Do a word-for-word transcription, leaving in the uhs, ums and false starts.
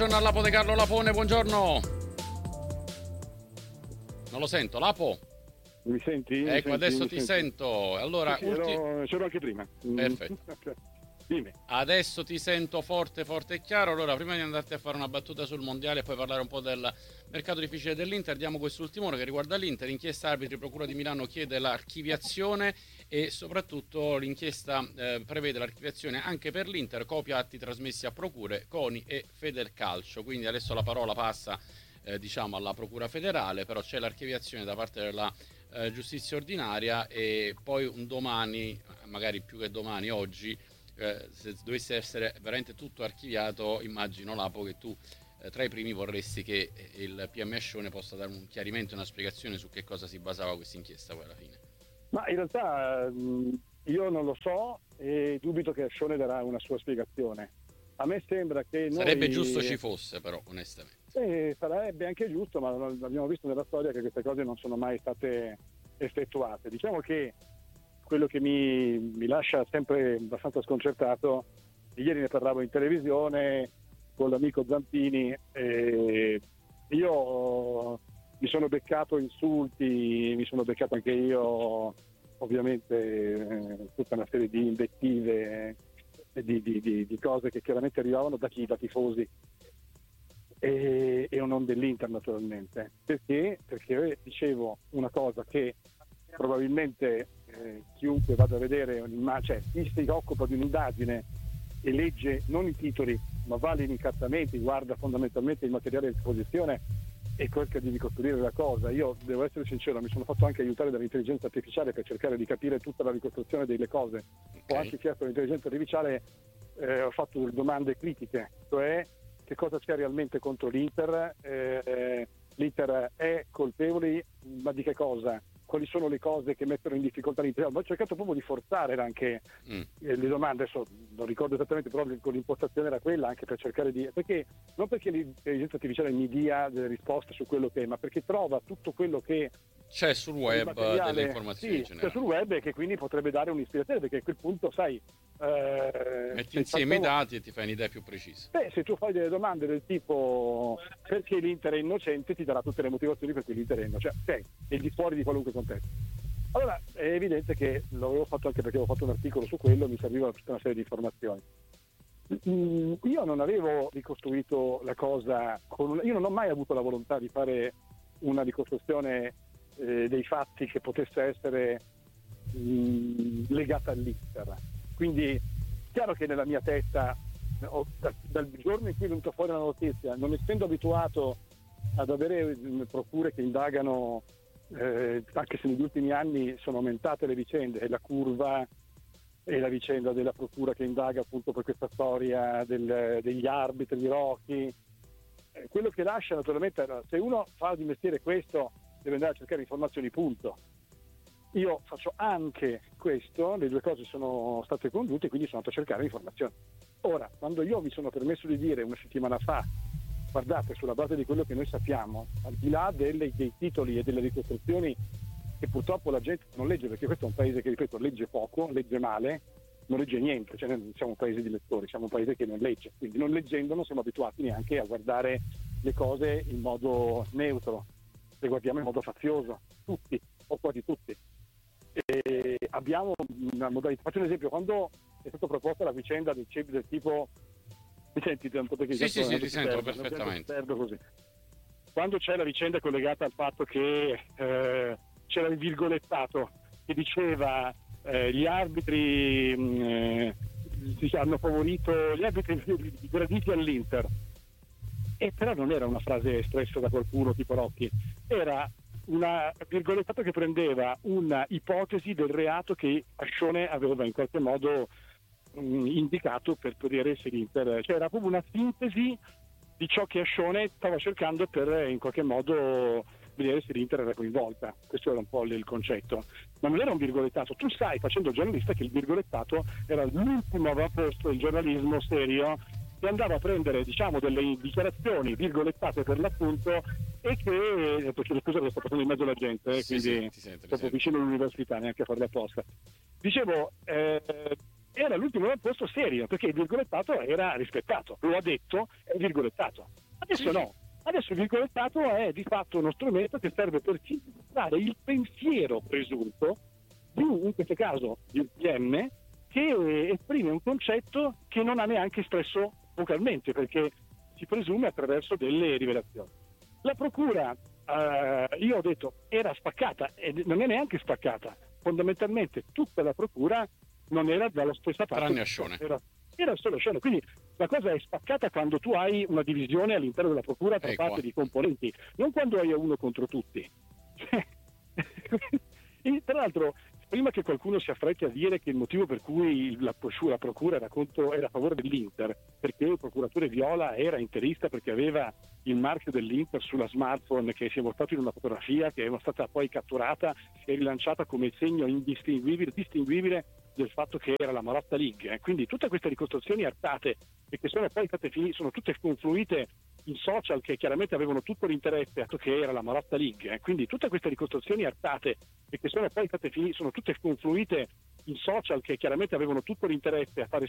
Buongiorno al Lapo di Carlo Lapone, buongiorno. Non lo sento, Lapo? Mi senti? Mi Ecco, senti? adesso Mi ti senti? sento. Allora, Sì, sì, ulti- ero- c'ero anche prima. Mm. Perfetto. Dimmi. Adesso ti sento forte, forte e chiaro. Allora, prima di andarti a fare una battuta sul mondiale e poi parlare un po' del mercato difficile dell'Inter, diamo quest'ultimo ora che riguarda l'Inter. Inchiesta arbitri, Procura di Milano chiede l'archiviazione e soprattutto l'inchiesta eh, prevede l'archiviazione anche per l'Inter, copia atti trasmessi a procure, CONI e Federcalcio. Quindi adesso la parola passa eh, diciamo alla Procura federale, però c'è l'archiviazione da parte della eh, giustizia ordinaria e poi un domani, magari più che domani, oggi, eh, se dovesse essere veramente tutto archiviato, immagino Lapo che tu eh, tra i primi vorresti che il P M Ascione possa dare un chiarimento e una spiegazione su che cosa si basava questa inchiesta poi alla fine. Ma in realtà mh, io non lo so e dubito che Ascione darà una sua spiegazione. A me sembra che noi... Sarebbe giusto ci fosse, però, onestamente. Eh, sarebbe anche giusto, ma abbiamo visto nella storia che queste cose non sono mai state effettuate. Diciamo che quello che mi, mi lascia sempre abbastanza sconcertato, ieri ne parlavo in televisione con l'amico Zampini, e io mi sono beccato insulti, mi sono beccato anche io ovviamente eh, tutta una serie di invettive, di, di, di, di cose che chiaramente arrivavano da chi? Da tifosi e, e non dell'Inter naturalmente. Perché? Perché dicevo una cosa che probabilmente eh, chiunque vada a vedere un'immagine, cioè chi si occupa di un'indagine e legge non i titoli ma va agli incartamenti, guarda fondamentalmente il materiale a disposizione e cerca di ricostruire la cosa. Io devo essere sincero, mi sono fatto anche aiutare dall'intelligenza artificiale per cercare di capire tutta la ricostruzione delle cose. Okay. Ho anche chiesto all'intelligenza artificiale, eh, ho fatto delle domande critiche, cioè che cosa c'è realmente contro l'Inter, eh, l'Inter è colpevole, ma di che cosa? Quali sono le cose che mettono in difficoltà l'Inter? Ho cercato proprio di forzare anche Mm. eh, le domande, adesso non ricordo esattamente, però con l'impostazione era quella, anche per cercare di... perché non perché l'intelligenza artificiale mi dia delle risposte su quello che è, ma perché trova tutto quello che C'è sul web delle informazioni sì, generali. c'è sul web e che quindi potrebbe dare un'ispirazione, perché a quel punto sai eh, Metti se insieme facciamo... i dati e ti fai un'idea più precisa. Beh, se tu fai delle domande del tipo perché l'Inter è innocente, ti darà tutte le motivazioni per cui l'Inter è innocente, cioè, ok, è di fuori di qualunque contesto. Allora è evidente che l'avevo fatto anche perché avevo fatto un articolo su quello, mi serviva tutta una serie di informazioni. Mm, io non avevo ricostruito la cosa con una... io non ho mai avuto la volontà di fare una ricostruzione eh, dei fatti che potesse essere mh, legata all'Inter. Quindi chiaro che nella mia testa ho, da, dal giorno in cui è venuta fuori la notizia, non essendo abituato ad avere mh, procure che indagano, eh, anche se negli ultimi anni sono aumentate le vicende e la curva e la vicenda della procura che indaga appunto per questa storia del, degli arbitri di Rocchi, eh, quello che lascia naturalmente, se uno fa di mestiere questo deve andare a cercare informazioni, punto. Io faccio anche questo, le due cose sono state congiunte, quindi sono andato a cercare informazioni. Ora, quando io mi sono permesso di dire una settimana fa, guardate, sulla base di quello che noi sappiamo, al di là delle, dei titoli e delle ricostruzioni che purtroppo la gente non legge, perché questo è un paese che, ripeto, legge poco, legge male, non legge niente, cioè non siamo un paese di lettori, siamo un paese che non legge, quindi non leggendo non siamo abituati neanche a guardare le cose in modo neutro, le guardiamo in modo fazioso, tutti, o quasi tutti. E abbiamo una modalità, faccio un esempio, quando è stata proposta la vicenda del, del tipo, mi senti tanto perché Sì, sì, sì, ti ti sento perdo, perfettamente. perdo così. Quando c'è la vicenda collegata al fatto che eh, c'era il virgolettato che diceva eh, gli arbitri mh, eh, hanno favorito gli arbitri graditi all'Inter, e però non era una frase espressa da qualcuno tipo Rocchi, era una virgolettato che prendeva una ipotesi del reato che Ascione aveva in qualche modo mh, indicato per poter essere l'Inter, cioè era proprio una sintesi di ciò che Ascione stava cercando per in qualche modo vedere se l'Inter era coinvolta. Questo era un po' il concetto, ma non era un virgolettato. Tu sai, facendo il giornalista, che il virgolettato era l'ultimo avamposto del giornalismo serio, che andava a prendere, diciamo, delle dichiarazioni virgolettate per l'appunto, e che, perché scusa che sto passando in mezzo alla gente, eh, Sì, quindi sì, ti sento, ti proprio sento. vicino all'università, neanche a farle apposta. Dicevo, eh, era l'ultimo avamposto serio, perché il virgolettato era rispettato, lo ha detto, è virgolettato. Adesso Sì. no, adesso il virgolettato è di fatto uno strumento che serve per sintetizzare il pensiero presunto di un, in questo caso di un P M, che esprime un concetto che non ha neanche espresso vocalmente, perché si presume attraverso delle rivelazioni. La procura, eh, io ho detto, era spaccata, e non è neanche spaccata, fondamentalmente tutta la procura non era dalla stessa parte. Tranne Ascione. Era, era solo Ascione, quindi la cosa è spaccata quando tu hai una divisione all'interno della procura tra Equa. parte di componenti, non quando hai uno contro tutti. E, tra l'altro, prima che qualcuno si affretti a dire che il motivo per cui la, la procura era, contro, era a favore dell'Inter, perché il procuratore Viola era interista, perché aveva il marchio dell'Inter sulla smartphone che si è mostrato in una fotografia che è stata poi catturata e rilanciata come segno indistinguibile distinguibile del fatto che era la Marotta League. Quindi tutte queste ricostruzioni artate e che sono poi state finite, sono tutte confluite in social che chiaramente avevano tutto l'interesse che era la Marotta League. Quindi tutte queste ricostruzioni artate e che sono poi state finite, sono tutte confluite in social che chiaramente avevano tutto l'interesse a fare